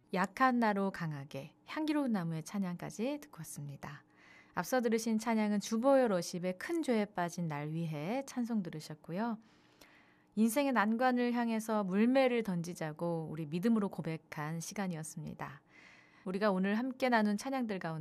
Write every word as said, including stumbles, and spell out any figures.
약한 나로 강하게, 향기로운 나무의 찬양까지 듣고 왔습니다. 앞서 들으신 찬양은 주보열 워십의 큰 죄에 빠진 날 위해 찬송 들으셨고요. 인생의 난관을 향해서 물매를 던지자고 우리 믿음으로 고백한 시간이었습니다. 우리가 오늘 함께 나눈 찬양들 가운데